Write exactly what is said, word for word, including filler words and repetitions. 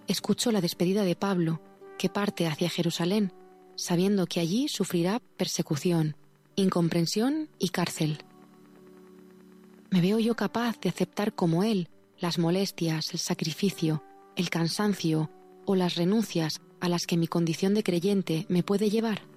escucho la despedida de Pablo, que parte hacia Jerusalén, sabiendo que allí sufrirá persecución, incomprensión y cárcel. ¿Me veo yo capaz de aceptar como él las molestias, el sacrificio, el cansancio o las renuncias a las que mi condición de creyente me puede llevar?